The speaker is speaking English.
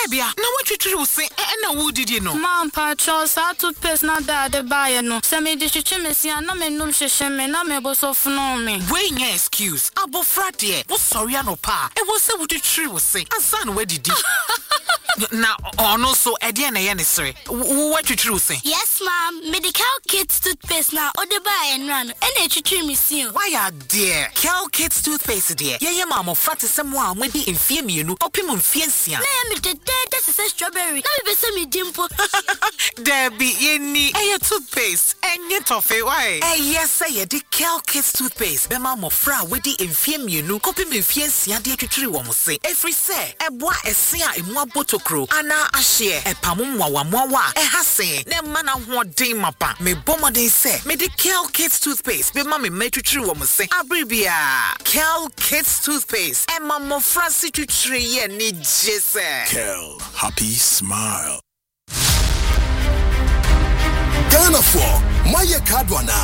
Ebia, na what you say, and who did you know? Mom, Patros, I took pace not that the buyer no. Semi distribution, and no men no shame, and I'm able to know me. Wait, your excuse. Abo Fratie, was sorry, no pa. It was what the tree was saying. A son, where did you? Now, no, so Ediana, sorry. What you say? Yes, ma'am. Medical Kids toothpaste now, or the buy and run, and they treat me soon. Why are dear? Cal Kids toothpaste, dear. Yeah, mamma, frat is someone with the infirm, you know, opimum fiancia. Name it, that is a strawberry. Now be semi dimple. Debbie, any a toothpaste, and yet of a why? Yes, say the Cal Kids toothpaste. The mamma fra with the infirm, you know, opimum fiancia, dear to tree woman say. Every say, a boy, a sea, in one bottle crow, Anna, a share, a pamumwa, a hasse, ne mana what day mapa, me bomber they say, me the Cal Kids toothpaste, be mammy made to tree woman say, Abribia, Cal Kids toothpaste, and mamma Francie to tree, and need just Kel, happy smile. Ghana for Maya Kadwana.